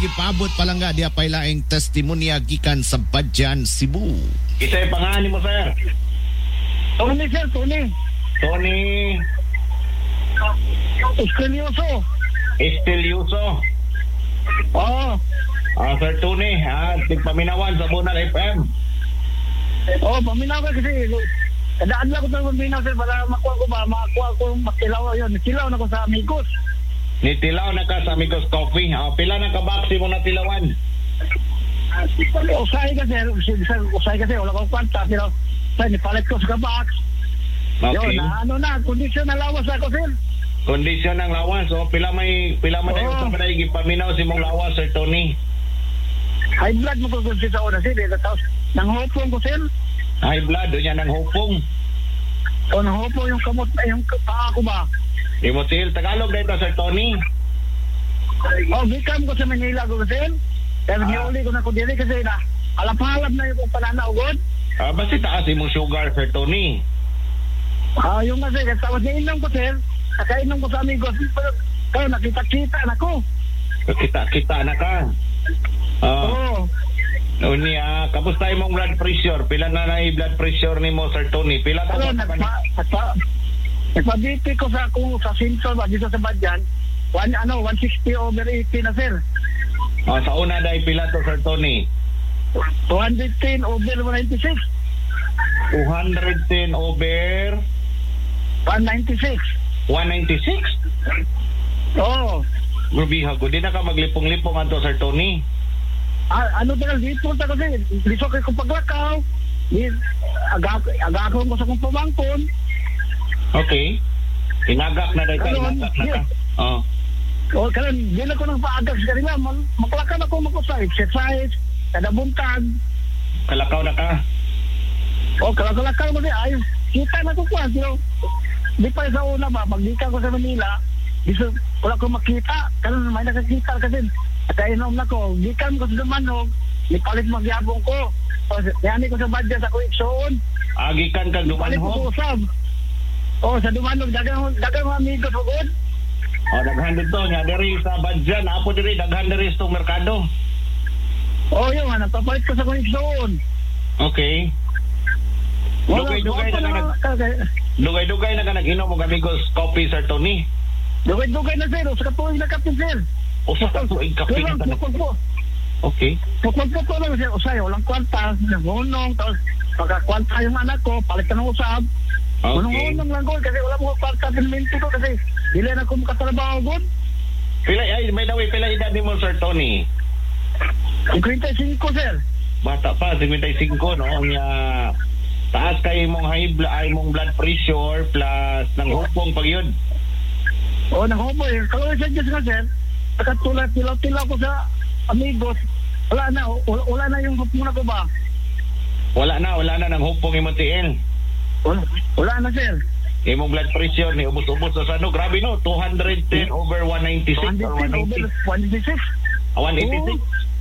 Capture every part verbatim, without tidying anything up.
gipabot palangga diya pay laing testimonya gikan sa Badyan, Cebu. Isa'y pangalan mo, sir? Tony, sir, Tony. Tony Estelioso. Estelioso. Oo. Ah, Sir Tony, ha, tigpaminawan sa Bunal F M. Oo, paminaw ka kasi. Kadaan lang ko sa paminaw, sir, para makuha ko ba, makuha ko makilaw yun. Silaw na ko sa amigos. Nitilaw na ka sa Amigos Coffee. Ah, pila na kabaksi mo na tilawan? Usay ka, sir. Sir, usay ka, sir. Wala kong kwanta. Pero, sir, nipalit ko sa kabaks. Okay. Yun, na, ano na, kondisyon na lawas ako, sir. Kondisyon ng lawas. So, pila may, pila man Oo. na yung gipaminaw si mong lawas, Sir Tony? High blood mo ko kung sa una, sir. Eh, tapos, nanghopong ko, sir. High blood, doon yan ng hupong. O, nanghopong yung kamot, yung paa ko ba? Imotil, Tagalog dito, Sir Tony. O, bikam ko sa Manila ko, sir. Pero Ah. niuli ko na ko dili kasi na halap-halap na yung pananaw ko. Ah, basta taas imong sugar, Sir Tony. Ah, yung kasi, tapos niinom ko, sir. Nakainom ko sa amigos. Pero, kaya nakita-kita na ko. Kita-kita na ka. Ah, Oo. Uni, ah, kamusta imong blood pressure? Pila na na blood pressure ni mo, Sir Tony? Pila ta Pero, ba? nagpa, nagpa, nagpabiti ko sa kung sa Simpson ba dito sa Badyan. One, ano, one sixty over eighty na, sir. Ah, sa una dahil pila to, Sir Tony? two ten over one ninety-six. two ten over one ninety-six. one ninety-six? Oo. Grabe hago. Di na ka maglipong-lipong ato, Sir Tony. Ah, ano ba dito ta kasi liso kay ko paglakaw. Di aga aga ko mo sa kong pamangkon. Okay. Inagak na dahil ka. Karon, Inagak na ka. yeah. Oh. O karon di na ko nang paagak sa kanila. Maglakaw ako mo sa exercise, kada buntag. Kalakaw na ka. O kalakaw mo di ay kita na ko kuan pero di pa sa una ba magdika ko sa Manila. Di so wala ko makita. Karon may nakakita kasi at inom na ko. Gikan ko sa Dumanog, nipalit magyabong ko. O yani ko sa Badyan sa Kuiksoon. Agikan kang Palit ko dumanho. usab. Oh, sa Dumanog, dagang dagang mga amigos ko good. O, daghan dito niya. Diri sa Badyan. Apo diri, daghan diri sa merkado. Oh, yun, ano, papalit ko sa Kuiksoon. Okay. Dugay-dugay na ka nag... Dugay-dugay na ka nag-inom mo amigos coffee, Sir Tony. Dugay-dugay na sir, sa katuwing na kapin sir. O sa katuig kape Pero, na pukul po. Okay. Pukul po po lang sir, usay, walang kwanta, nahunong, tapos pagkakwanta yung anak ko, palit ka ng usab. Okay. Hunong-hunong lang ko, kasi wala mo kwanta pinminti ko, kasi dili na ko makatrabaho ko. Pila, ay, may daway, pila edad ni mo, Sir Tony? fifty-five sir. Bata pa, fifty-five, no? Nga, taas kay mong high blood, ay mong blood pressure plus ng hupong pag yun. O, nakupo eh. Kalau sa Diyos nga sir, nakatulad, tilaw-tilaw ko sa amigos, wala na, wala, wala na yung hupuna ko ba? Wala na, wala na ng hupong imong tiil. Wala, wala na sir. Imong blood pressure ni ubos-ubos sa ano, grabe no, two ten over one ninety-six one or ten one over eighty. one ninety-six. Ah, one eighty-six?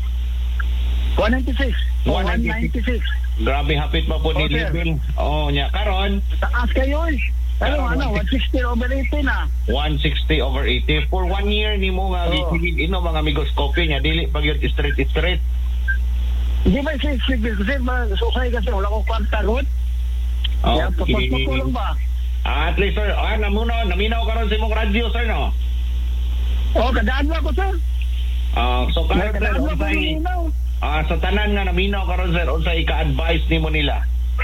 one ninety-six. one one ninety-six. ninety-six. Grabe hapit pa po ni Oh, sir. level. Oh, nya karon Taas kayo eh. Ano, Ah, ano, one sixty over eighty na. one sixty over eighty. For one year ni mo nga Oh. gisigig ino mga amigos coffee nya dili pag yun straight straight. Hindi ba siya civil? Kasi ba, susay kasi wala ko kwanta good. Kaya Okay. pupot lang ba? Ah, at least sir, ah, namuno, naminaw karon sa imong radyo sir no. O, kadaan mo ako sir. Ah, so karon sir, Kadaan mo ako unsay nilinaw. ah sa tanan nga naminaw karon sir, unsay ika-advise nimo nila?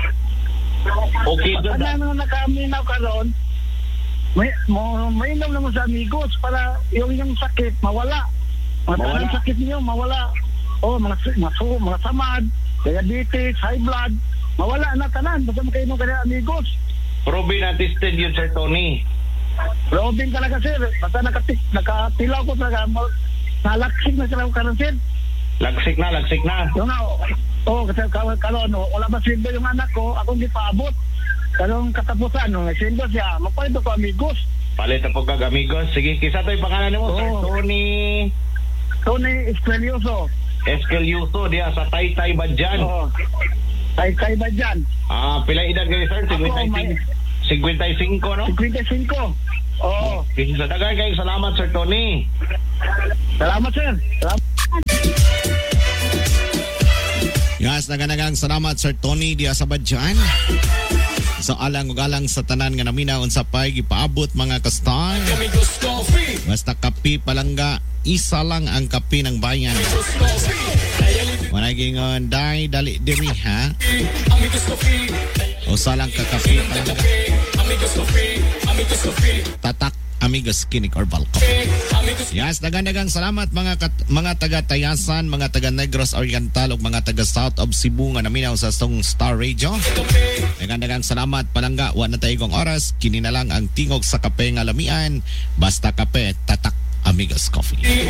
Okay, Ano good. na nakaminaw ka ron, may, mo, mainom naman sa amigos para yung yung sakit mawala. Mga Mawala. tanang sakit niyo mawala. O, mga, mga, mga, mga samad, diabetes, high blood, mawala na tanan. Basta makainom ka na amigos. Probe na tested yun Sir Tony. Robin talaga sir. Basta nakatik, nakatilaw ko talaga. Nalaksik na sila ko karon sir. Lagsik na, lagsik na. Yung nga, oh, kasi karon, karon, oh, wala ba silbo yung anak ko, akong di paabot. Karong katapusan, no, silbo siya, magpalito ko amigos. Palit na po kag amigos. Sige, kisa to yung pangalan mo, Sir Oo. Tony Tony Estelioso. Escalioso diya sa Taytay Badyan. Oo. Ay, kay ba dyan? Ah, pila edad kayo sir? Ako, fifty-five, may- fifty-five, no? fifty-five. Oo. Sa dagan kayo, salamat Sir Tony. Salamat sir. Salamat. Yes, naganagang salamat Sir Tony diya sa Badyan. So alang ug alang sa tanan nga namina unsa pay gipaabot mga kastar. Basta kape palangga, isa lang ang kape ng bayan. Wala gingon dai dali diri ha. Usa lang ka kape palangga. Tatak Amigos Kinik or Balco. Yes, dagan-dagang salamat mga kat, mga taga Tayasan, mga taga Negros Oriental ug mga taga South of Cebu nga naminaw sa Song Star Radio. Dagan-dagang salamat palangga, wa na tayo kong oras, kini na lang ang tingog sa kape nga lamian, basta kape, tatak Amigos Coffee.